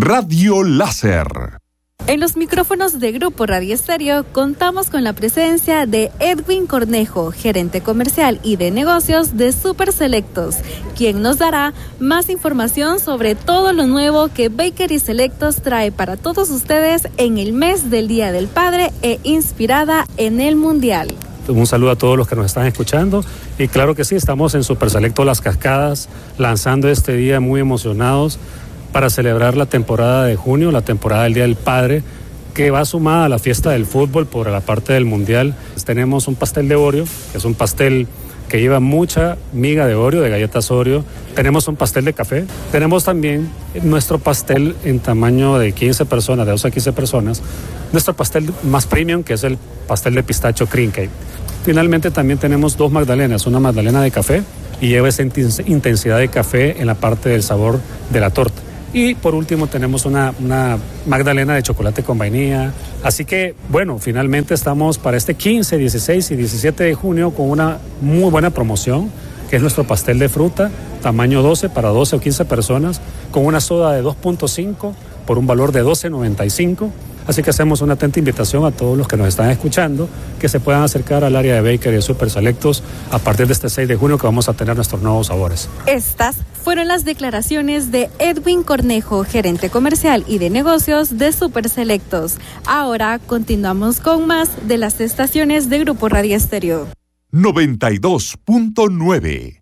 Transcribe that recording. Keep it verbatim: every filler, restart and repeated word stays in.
Radio Láser. En los micrófonos de Grupo Radio Estéreo contamos con la presencia de Edwin Cornejo, gerente comercial y de negocios de Super Selectos, quien nos dará más información sobre todo lo nuevo que Bakery Selectos trae para todos ustedes en el mes del Día del Padre e inspirada en el Mundial. Un saludo a todos los que nos están escuchando y claro que sí, estamos en Super Selecto Las Cascadas, lanzando este día muy emocionados para celebrar la temporada de junio, la temporada del Día del Padre, que va sumada a la fiesta del fútbol por la parte del Mundial. Tenemos un pastel de Oreo, que es un pastel que lleva mucha miga de Oreo, de galletas Oreo. Tenemos un pastel de café. Tenemos también nuestro pastel en tamaño de quince personas, de doce a quince personas. Nuestro pastel más premium, que es el pastel de pistacho cream cake. Finalmente también tenemos dos magdalenas, una magdalena de café y lleva esa intensidad de café en la parte del sabor de la torta. Y por último tenemos una, una magdalena de chocolate con vainilla. Así que, bueno, finalmente estamos para este quince, dieciséis y diecisiete de junio con una muy buena promoción, que es nuestro pastel de fruta, tamaño doce para doce o quince personas, con una soda de dos punto cinco por un valor de doce noventa y cinco. Así que hacemos una atenta invitación a todos los que nos están escuchando que se puedan acercar al área de Bakery de Super Selectos a partir de este seis de junio, que vamos a tener nuestros nuevos sabores. Estas fueron las declaraciones de Edwin Cornejo, gerente comercial y de negocios de Super Selectos. Ahora continuamos con más de las estaciones de Grupo Radio Estéreo. noventa y dos punto nueve.